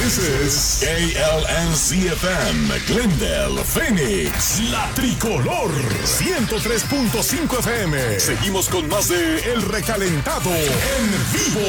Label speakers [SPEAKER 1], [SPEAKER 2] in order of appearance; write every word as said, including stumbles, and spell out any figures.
[SPEAKER 1] This is A L N C F M, Glendale, Phoenix, La Tricolor, ciento tres punto cinco F M. Seguimos con más de El Recalentado en vivo.